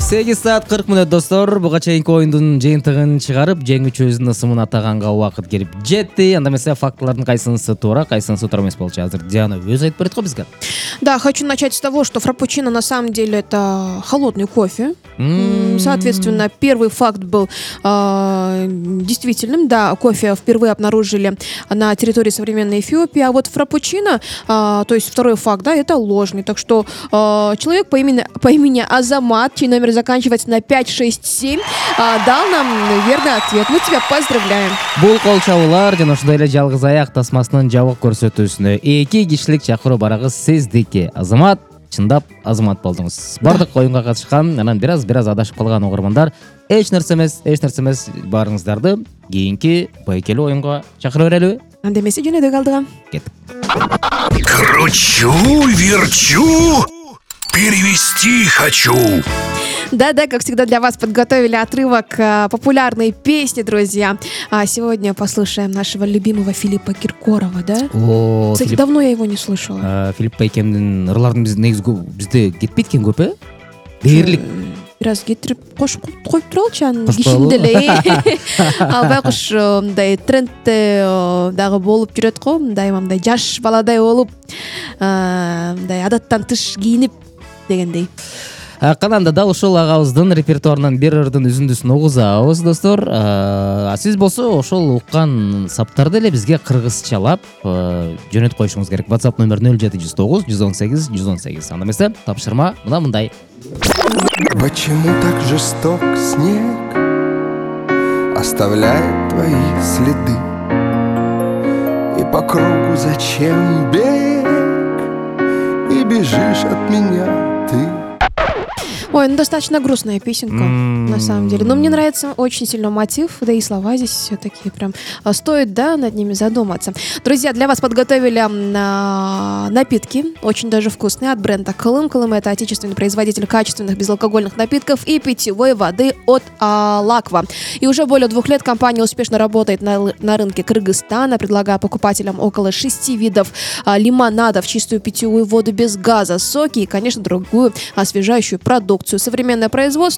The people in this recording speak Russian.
8 saat 40 мүнөт достор. Буга чейинки оюндун жыйынтыгын чыгарып, жеңүүчүбүздүн ысымын атаганга убакыт келип жетти. Анда эмесе фактылардын кайсынысы туура, кайсынысы туура эмес болчу. Азыр Диана өзү айтып берет го бизге. Да, хочу начать с того, что фраппучино на самом деле это холодный кофе. Соответственно, первый факт был действительным. Да, кофе впервые обнаружили на территории современной Эфиопии. А вот фраппучино, то есть второй факт, да, это ложный. Так что человек по имени Азамат, чей номер заканчивается на 567, дал нам верный ответ. Мы тебя поздравляем. Бул кол чабуулар жана ушундай эле жалгыз аяк тасмасынын жабык көрсөтүүсүнө 2 кишилик чакыруу барагы сиздики. Азамат, чындап Азамат болдуңуз. Бардык оюнга катышкан, анан бир аз адашып калган угармандар эч нерсе эмес, баарыңыздарды кийинки байкелүү оюнга чакыра берелиби? Анда эмесе жөнөдүк алдыга. Кеттик. Кручу, верчу, перевести хочу. Да, как всегда для вас подготовили отрывок популярной песни, друзья. Сегодня послушаем нашего любимого Филиппа Киркорова, да? Кстати, давно я его не слышала. Филипп Байкемдин ырларын бизде кетпейт экен көп, э? Дээрлик. Бираз кетирип коюп туралычы анын кишинде эле. Ал байкуш мындай трендте дагы болуп жүрөт го, мындай жаш баладай болуп, мындай адаттан тыш кийинип дегендей. Кананда да ушул агабыздын репертуарынан бир ырдын үзүндүсүн угузабыз, достор. Сиз болсо ошол уккан саптарды эле бизге кыргызчалап жөнөтүп коюшуңуз керек. WhatsApp номер 0709 118 118. Анда эмесе тапшырма мындай. Почему так жесток снег оставляет твои следы? И по кругу зачем бег? И бежишь от меня ты. Ой, достаточно грустная песенка, на самом деле. Но мне нравится очень сильно мотив, да и слова здесь все такие прям стоит, да, над ними задуматься. Друзья, для вас подготовили напитки, очень даже вкусные, от бренда Колым. Колым — это отечественный производитель качественных безалкогольных напитков и питьевой воды от Лаква. И уже более 2 лет компания успешно работает на рынке Кыргызстана, предлагая покупателям около 6 видов лимонадов, чистую питьевую воду без газа, соки и, конечно, другую освежающую продукцию. Современное производство